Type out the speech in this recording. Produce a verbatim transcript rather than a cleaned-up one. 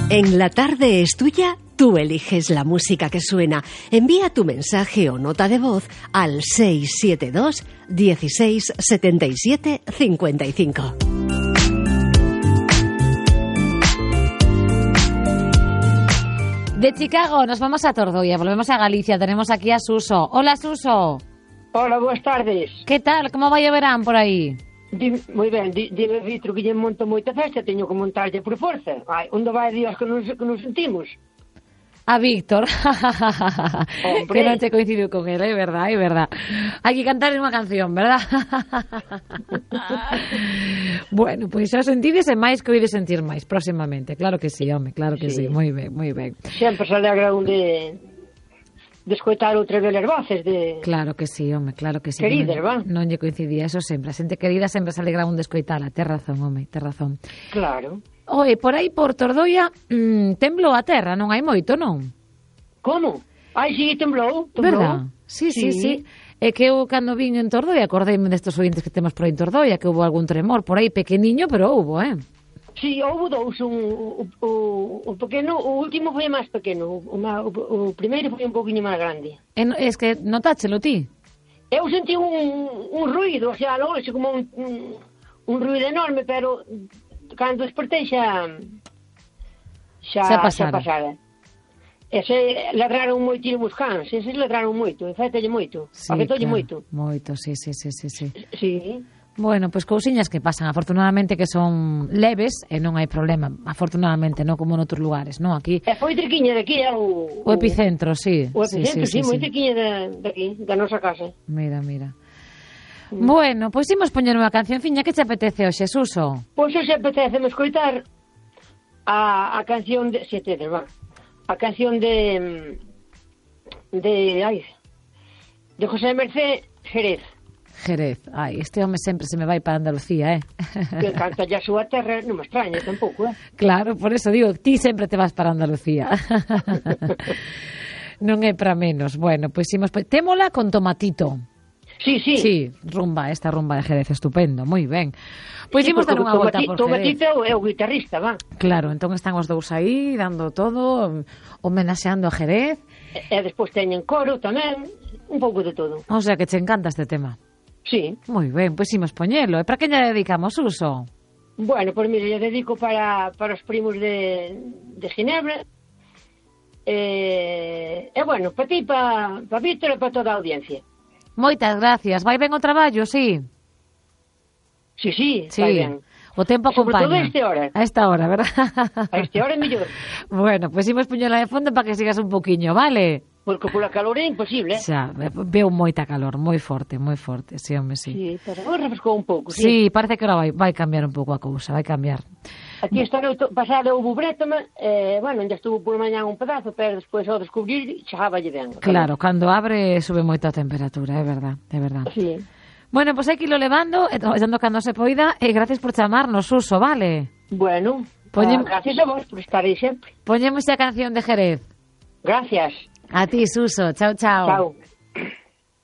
En La Tarde es Tuya, tú eliges la música que suena. Envía tu mensaje o nota de voz al seis siete dos, dieciséis, setenta y siete, cincuenta y cinco. De Chicago nos vamos a Tordoia, volvemos a Galicia, tenemos aquí a Suso. Hola, Suso. Hola, boas tardes. Que tal? Como vai o verán por aí? Dime, moi ben, di, dime, Vitro, que lle monto moita festa, teño que montarlle por forza. Ai, onde vai Dios que nos, que nos sentimos? A Víctor. Que non te coincidiu con él, é verdad, é verdad. Hai que cantar unha canción, verdad? Bueno, pois xa sentides e máis que oídes sentir máis próximamente. Claro que sí, home, claro que sí, sí. Moi ben, moi ben. Sempre se alegra un de... de escoitar outra vez as voces de... Claro que sí, home, claro que sí. Queridas, non, va? Non lle coincidía eso sempre. A xente querida sempre se alegra un de escoitala. Tes razón, home, tes razón. Claro. Oe, por aí por Tordoia mmm, temblou a terra, non hai moito, non? Como? Ai, sí, temblou, temblou. Verdad? Sí, sí, sí, sí. É que eu cando vin en Tordoia, acordeime destes ointes que temos por aí en Tordoia, que houve algún tremor por aí pequeniño, pero houve, eh? Sí, houve dous, un, o, o, o pequeno, o último foi máis pequeno, o, o, o primeiro foi un poquinho máis grande. É, es que notáchelo ti? Eu senti un, un ruido, o sea, longe, como un, un, un ruido enorme, pero cando despertei xa xa, xa pasara. Xa pasara. Ese ladraron moitísimo os cans, ese ladraron moito, efectalle moito, Sí, afectolle claro, moito. Moito, sí, sí, sí, sí, sí. Sí. Bueno, pois pues, cousiñas que pasan, afortunadamente que son leves e non hai problema, afortunadamente, non como noutros lugares, non? Aquí E foi triquiña daqui, é o... O epicentro, sí. O epicentro, sí, sí, sí, sí, sí, moi sí. triquiña daqui, da nosa casa. Mira, mira. Mm. Bueno, pois pues, imos poñer unha cancionciña que te apetece hoxe, Suso. Pois pues, se apetece me escoitar a, a canción de... Se tedes, va. A canción de... De... Ai... De José Mercé Jerez. Jerez. Ai, este home sempre se me vai para Andalucía, eh? Que canta ya a súa terra, non me extraña tampouco, eh? Claro, por eso digo, ti sempre te vas para Andalucía. Non é para menos. Bueno, pois pues, imos... Témola con Tomatito. Sí, sí. Sí, rumba, esta rumba de Jerez, estupendo, moi ben. Pois sí, imos dar unha volta por Jerez. Tomatito é o guitarrista, va. Claro, entón están os dous aí, dando todo, homenaxeando a Jerez. E, e despois teñen coro tamén, un pouco de todo. O sea, que che encanta este tema. Sí. Moi ben, pois imos poñelo. E para que lle dedicamos, Uso? Bueno, pois mire, lle dedico para, para os primos de, de Ginebra. E, e bueno, para ti, para, para Víctor e para toda a audiencia. Moitas gracias. Vai ben o traballo, sí? Sí, sí, sí. vai ben. O tempo acompaña. Sobre todo a esta hora. A esta hora, verdad? A esta hora é mellor. Bueno, pois pues imos poñela de fondo para que sigas un poquinho, vale? Porque pola calor é imposible. Xa, veo moita calor, moi forte, moi forte, sí, home, sí. Sí, pero agora refrescou un pouco, sí. Sí, parece que agora vai, vai cambiar un pouco a cousa, vai cambiar. Aquí esta noite pasada houve brétoma, eh, bueno, ainda estuvo por mañá un pedazo, pero despois ao descubrir chegáballe ben. Claro, cando abre sube moito a temperatura, é verdad, é verdad. Sí. Bueno, pois pues hai que irlo levando, levando cando se poida, e gracias por chamarnos, Uso, vale? Bueno, Poñem... ah, gracias a vos por estar aí sempre. Poñemos a canción de Jerez. Gracias. A ti, Suso. Chao, chao. Chao.